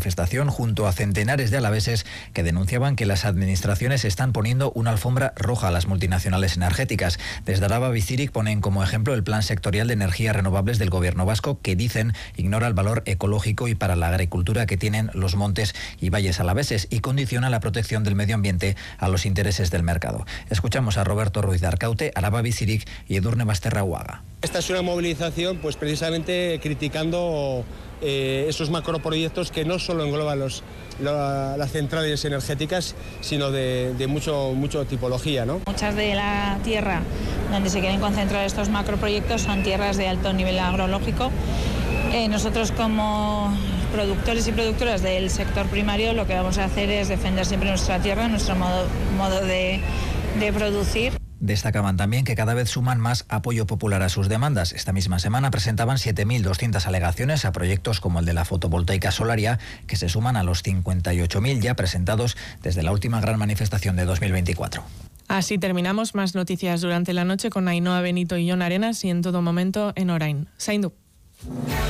manifestación junto a centenares de alaveses que denunciaban que las administraciones están poniendo una alfombra roja a las multinacionales energéticas. Desde Araba Bizirik ponen como ejemplo el Plan Sectorial de Energías Renovables del Gobierno vasco, que dicen ignora el valor ecológico y para la agricultura que tienen los montes y valles alaveses y condiciona la protección del medio ambiente a los intereses del mercado. Escuchamos a Roberto Ruiz de Arcaute, Araba Bizirik y Edurne Basterrahuaga. Esta es una movilización pues precisamente criticando esos macroproyectos que no solo engloban las centrales energéticas, sino de mucho tipología, ¿no? Muchas de la tierra donde se quieren concentrar estos macroproyectos son tierras de alto nivel agrológico. Nosotros como productores y productoras del sector primario lo que vamos a hacer es defender siempre nuestra tierra, nuestro modo de producir. Destacaban también que cada vez suman más apoyo popular a sus demandas. Esta misma semana presentaban 7.200 alegaciones a proyectos como el de la fotovoltaica solaria, que se suman a los 58.000 ya presentados desde la última gran manifestación de 2024. Así terminamos. Más noticias durante la noche con Ainhoa Benito y Jon Arenas y en todo momento en Orain. Zaindu.